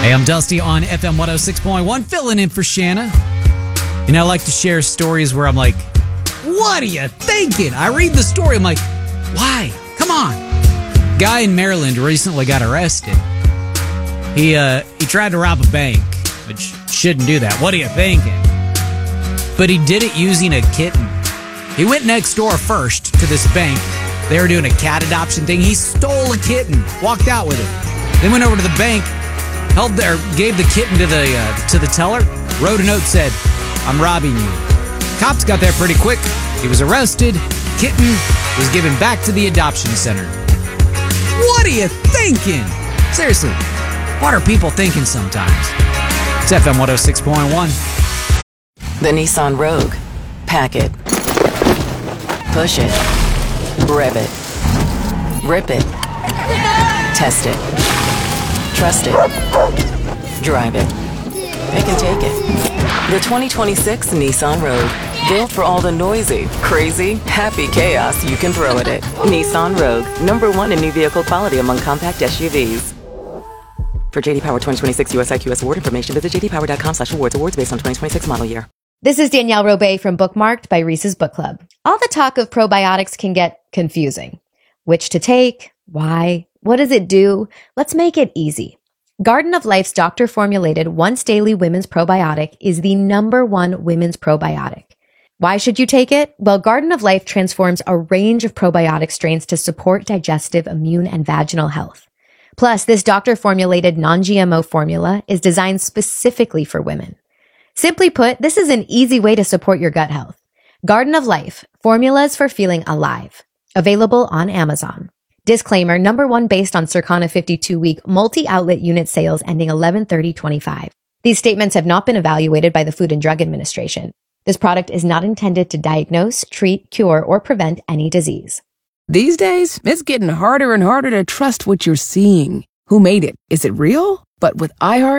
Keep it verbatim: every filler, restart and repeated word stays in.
Hey, I'm Dusty on F M one oh six point one, filling in for Shanna. You know, I like to share stories where I'm like, what are you thinking? I read the story, I'm like, why? Come on. Guy in Maryland recently got arrested. He uh, he tried to rob a bank, which shouldn't do that. What are you thinking? But he did it using a kitten. He went next door first to this bank. They were doing a cat adoption thing. He stole a kitten, walked out with it. Then went over to the bank, held there, gave the kitten to the uh, to the teller, wrote a note, said, "I'm robbing you." Cops got there pretty quick. He was arrested. Kitten was given back to the adoption center. What are you thinking? Seriously, what are people thinking sometimes? It's F M one oh six point one. The Nissan Rogue. Pack it. Push it. Rev it. Rip it. Test it. Trust it. Drive it. They can take it. The twenty twenty-six Nissan Rogue. Built for all the noisy, crazy, happy chaos you can throw at it. Nissan Rogue. Number one in new vehicle quality among compact S U Vs. For J D Power twenty twenty-six U S I Q S award information, visit j d power dot com slash awards. Awards based on twenty twenty-six model year. This is Danielle Robay from Bookmarked by Reese's Book Club. All the talk of probiotics can get confusing. Which to take? Why? What does it do? Let's make it easy. Garden of Life's doctor-formulated once-daily women's probiotic is the number one women's probiotic. Why should you take it? Well, Garden of Life transforms a range of probiotic strains to support digestive, immune, and vaginal health. Plus, this doctor-formulated non-G M O formula is designed specifically for women. Simply put, this is an easy way to support your gut health. Garden of Life, formulas for feeling alive. Available on Amazon. Disclaimer, number one based on Circana fifty-two week multi-outlet unit sales ending eleven thirty twenty-five. These statements have not been evaluated by the Food and Drug Administration. This product is not intended to diagnose, treat, cure, or prevent any disease. These days, it's getting harder and harder to trust what you're seeing. Who made it? Is it real? But with iHeart,